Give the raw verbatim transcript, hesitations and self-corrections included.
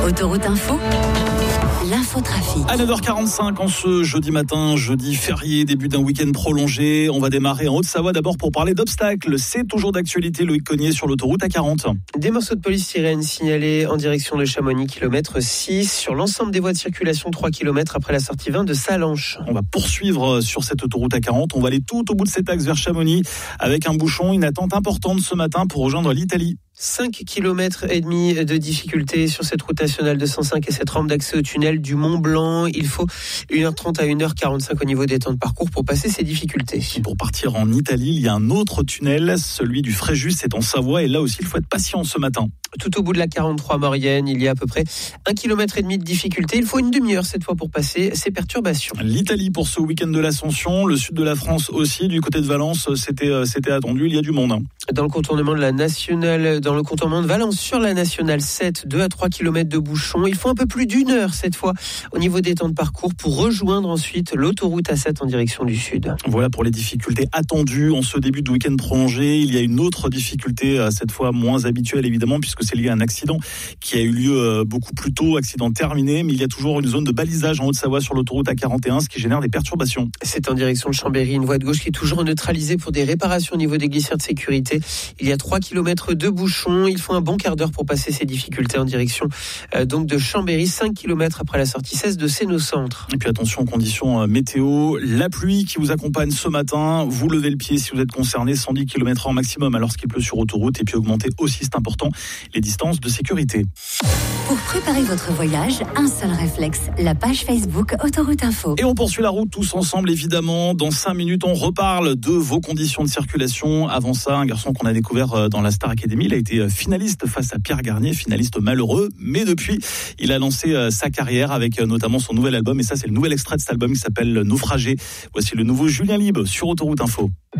Autoroute Info, l'infotrafic. À neuf heures quarante-cinq en ce jeudi matin, jeudi férié, début d'un week-end prolongé. On va démarrer en Haute-Savoie d'abord pour parler d'obstacles. C'est toujours d'actualité, Loïc Cognier, sur l'autoroute A quarante. Des morceaux de police sirène signalés en direction de Chamonix, kilomètre six. Sur l'ensemble des voies de circulation, trois kilomètres après la sortie vingt de Salanches. On va poursuivre sur cette autoroute A quarante. On va aller tout au bout de cet axe vers Chamonix avec un bouchon, une attente importante ce matin pour rejoindre l'Italie. cinq kilomètres et demi de difficulté sur cette route nationale deux cent cinq et cette rampe d'accès au tunnel du Mont Blanc. Il faut une heure trente à une heure quarante-cinq au niveau des temps de parcours pour passer ces difficultés. Et pour partir en Italie, il y a un autre tunnel, celui du Fréjus, c'est en Savoie. Et là aussi, il faut être patient ce matin. Tout au bout de la quarante-trois Maurienne, il y a à peu près un kilomètre et demi de difficulté. Il faut une demi-heure cette fois pour passer ces perturbations. L'Italie pour ce week-end de l'Ascension, le sud de la France aussi. Du côté de Valence, c'était, c'était attendu, il y a du monde. Dans le contournement de la nationale, dans le contournement de Valence sur la nationale sept, deux à trois kilomètres de bouchons. Il faut un peu plus d'une heure cette fois au niveau des temps de parcours pour rejoindre ensuite l'autoroute A sept en direction du sud. Voilà pour les difficultés attendues en ce début de week-end prolongé. Il y a une autre difficulté, cette fois moins habituelle évidemment, puisque c'est lié à un accident qui a eu lieu beaucoup plus tôt, accident terminé, mais il y a toujours une zone de balisage en Haute-Savoie sur l'autoroute A quarante et un, ce qui génère des perturbations. C'est en direction de Chambéry, une voie de gauche qui est toujours neutralisée pour des réparations au niveau des glissières de sécurité. Il y a trois kilomètres de bouchons. Il faut un bon quart d'heure pour passer ces difficultés en direction euh, donc de Chambéry, cinq kilomètres après la sortie seize de Sénocentre. Et puis attention aux conditions euh, météo, la pluie qui vous accompagne ce matin, vous levez le pied si vous êtes concerné, cent dix kilomètres heure maximum alors qu'il pleut sur autoroute, et puis augmenter aussi, c'est important, les distances de sécurité. Pour préparer votre voyage, un seul réflexe, la page Facebook Autoroute Info. Et on poursuit la route tous ensemble évidemment. Dans cinq minutes, on reparle de vos conditions de circulation. Avant ça, un garçon qu'on a découvert dans la Star Academy, il a été finaliste face à Pierre Garnier, finaliste malheureux, mais depuis, il a lancé sa carrière avec notamment son nouvel album, et ça c'est le nouvel extrait de cet album qui s'appelle Naufragé. Voici le nouveau Julien Libre sur Autoroute Info.